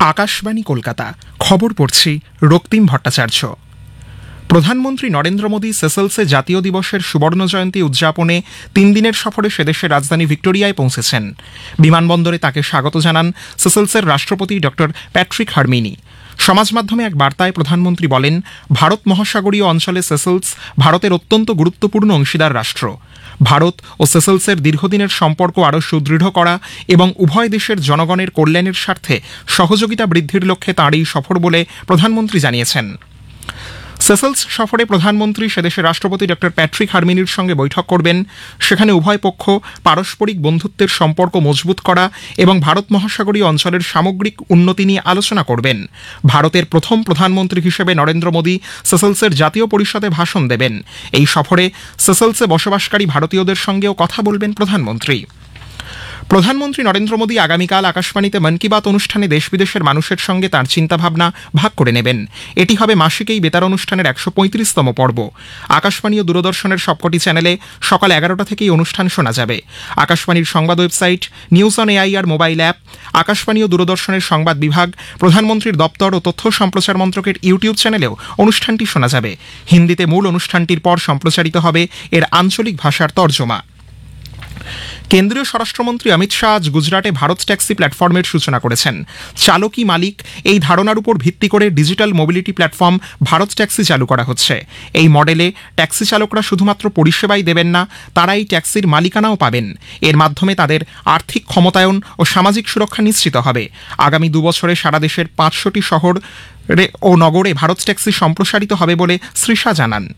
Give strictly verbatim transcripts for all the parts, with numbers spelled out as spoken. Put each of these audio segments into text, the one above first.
আকাশবাণী কলকাতা। খবর পড়ছি রক্তিম ভট্টাচার্য। প্রধানমন্ত্রী নরেন্দ্র মোদী সেসেলসে জাতীয় দিবসের সুবর্ণ জয়ন্তী উদযাপনে তিন দিনের সফরে সেদেশের রাজধানী ভিক্টোরিয়ায় পৌঁছেছেন। বিমানবন্দরে তাকে স্বাগত জানান সেসেলসের রাষ্ট্রপতি ড প্যাট্রিক হারমিনি। সমাজ মাধ্যমে এক বার্তায় প্রধানমন্ত্রী বলেন, ভারত মহাসাগরীয় অঞ্চলে সেসেলস ভারতের অত্যন্ত গুরুত্বপূর্ণ অংশীদার রাষ্ট্র। ভারত ও সেসেলসের দীর্ঘদিনের সম্পর্ক আরও সুদৃঢ় করা এবং উভয় দেশের জনগণের কল্যাণের স্বার্থে সহযোগিতা বৃদ্ধির লক্ষ্যে তাঁর এই সফর বলে প্রধানমন্ত্রী জানিয়েছেন। সেসেলস সফরে প্রধানমন্ত্রী সেদেশের রাষ্ট্রপতি ড প্যাট্রিক হারমিনির সঙ্গে বৈঠক করবেন। সেখানে উভয় পক্ষ পারস্পরিক বন্ধুত্বের সম্পর্ক মজবুত করা এবং ভারত মহাসাগরীয় অঞ্চলের সামগ্রিক উন্নতি নিয়ে আলোচনা করবেন। ভারতের প্রথম প্রধানমন্ত্রী হিসেবে নরেন্দ্র মোদী সেসেলসের জাতীয় পরিষদে ভাষণ দেবেন। এই সফরে সেসেলসে বসবাসকারী ভারতীয়দের সঙ্গেও কথা বলবেন প্রধানমন্ত্রী। প্রধানমন্ত্রী নরেন্দ্র মোদী আগামীকাল আকাশবাণীতে মন কি বাত অনুষ্ঠানে দেশ বিদেশের মানুষের সঙ্গে তাঁর চিন্তাভাবনা ভাগ করে নেবেন। এটি হবে মাসিক এই বেতার অনুষ্ঠানের একশো পঁয়ত্রিশতম পর্ব। আকাশবাণী ও দূরদর্শনের সবকটি চ্যানেলে সকাল এগারোটা থেকেই অনুষ্ঠান শোনা যাবে। আকাশবাণীর সংবাদ website, news on AIR mobile app, Akashvani ও দূরদর্শনের সংবাদ বিভাগ, প্রধানমন্ত্রীর দপ্তর ও তথ্য সম্প্রচার মন্ত্রকের ইউটিউব চ্যানেলেও অনুষ্ঠানটি শোনা যাবে। হিন্দিতে মূল অনুষ্ঠানটির পর সম্প্রচারিত হবে এর আঞ্চলিক ভাষার তর্জমা। কেন্দ্রীয় স্বরাষ্ট্রমন্ত্রী অমিত শাহ আজ গুজরাটে ভারত ট্যাক্সি প্ল্যাটফর্মের সূচনা করেছেন। চালকই মালিক এই ধারণার উপর ভিত্তি করে digital mobility platform Bharat taxi চালু করা হচ্ছে। এই মডেলে ট্যাক্সি চালকরা শুধুমাত্র পরিষেবাই দেবেন না, তারা এই ট্যাক্সির মালিকানাও পাবেন। এর মাধ্যমে তাদের আর্থিক ক্ষমতায়ন ও সামাজিক সুরক্ষা নিশ্চিত হবে। আগামী দুবছরে সারা দেশের পাঁচশোটি শহর ও নগরে ভারত ট্যাক্সি সম্প্রসারিত হবে বলে শ্রী শাহ জানান।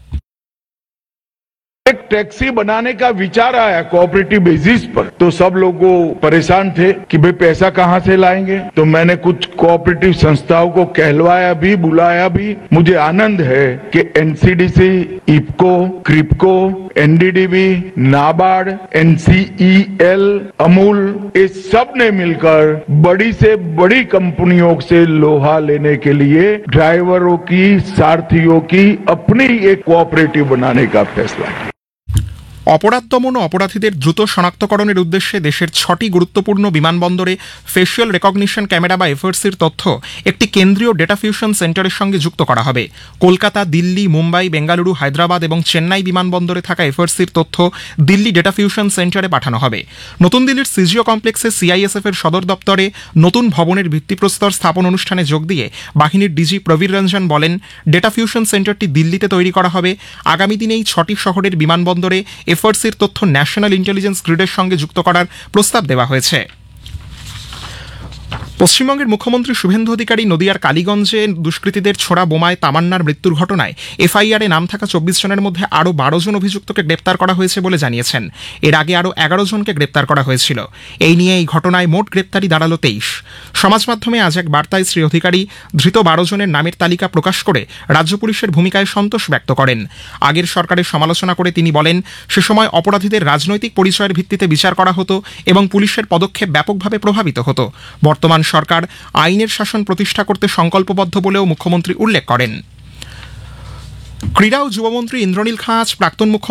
एक टैक्सी बनाने का विचार आया कोऑपरेटिव बेसिस पर, तो सब लोग परेशान थे कि भाई पैसा कहां से लाएंगे। तो मैंने कुछ कोऑपरेटिव संस्थाओं को कहलवाया भी, बुलाया भी। मुझे आनंद है कि NCDC, IFFCO, Kribhco, NDDB, NABARD, NCEL, Amul, इस सब ने मिलकर बड़ी से बड़ी कंपनियों से लोहा लेने के लिए ड्राइवरों की, सारथियों की अपनी एक कोऑपरेटिव बनाने का फैसला किया। অপরাধ দমন ও অপরাধীদের দ্রুত শনাক্তকরণের উদ্দেশ্যে দেশের ছটি গুরুত্বপূর্ণ বিমানবন্দরে ফেসিয়াল রেকগনিশন ক্যামেরা বা এফআরসির তথ্য একটি কেন্দ্রীয় ডেটা ফিউশন সেন্টারের সঙ্গে যুক্ত করা হবে। কলকাতা, দিল্লি, মুম্বাই, বেঙ্গালুরু, হায়দ্রাবাদ এবং চেন্নাই বিমানবন্দরে থাকা এফআরসির তথ্য দিল্লি ডেটা ফিউশন সেন্টারে পাঠানো হবে। নতুন দিল্লির সিজিও কমপ্লেক্সে সিআইএসএফ এর সদর দপ্তরে নতুন ভবনের ভিত্তিপ্রস্তর স্থাপন অনুষ্ঠানে যোগ দিয়ে বাহিনীর ডিজি প্রবীর রঞ্জন বলেন, ডেটা ফিউশন সেন্টারটি দিল্লিতে তৈরি করা হবে। আগামী দিনেই ছটি শহরের বিমানবন্দরে এফআরসির তথ্য ন্যাশনাল ইন্টেলিজেন্স গ্রিডের সঙ্গে যুক্ত করার প্রস্তাব দেওয়া হয়েছে। পশ্চিমবঙ্গের মুখ্যমন্ত্রী শুভেন্দু অধিকারী নদিয়ার কালীগঞ্জে দুষ্কৃতীদের ছোড়া বোমায় তামান্নার মৃত্যুর ঘটনায় এফআইআরে নাম থাকা চব্বিশ জনের মধ্যে আরও বারো জন অভিযুক্তকে গ্রেপ্তার করা হয়েছে বলে জানিয়েছেন। এর আগে আরও এগারো জনকে গ্রেপ্তার করা হয়েছিল। এই নিয়ে এই ঘটনায় মোট গ্রেপ্তারি দাঁড়ালো তেইশ। সমাজ মাধ্যমে আজ এক বার্তায় শ্রী অধিকারী ধৃত বারো জনের নামের তালিকা প্রকাশ করে রাজ্য পুলিশের ভূমিকায় সন্তোষ ব্যক্ত করেন। আগের সরকারের সমালোচনা করে তিনি বলেন, সে সময় অপরাধীদের রাজনৈতিক পরিচয়ের ভিত্তিতে বিচার করা হতো এবং পুলিশের পদক্ষেপ ব্যাপকভাবে প্রভাবিত হতো। বর্তমান সরকার আইনের শাসন প্রতিষ্ঠা করতে সংকল্পবদ্ধ বলেও মুখ্যমন্ত্রী উল্লেখ করেন। ক্রীড়া ও যুবমন্ত্রী ইন্দ্রনীল খাঁ আজ প্রাক্তন মুখ্যমন্ত্রী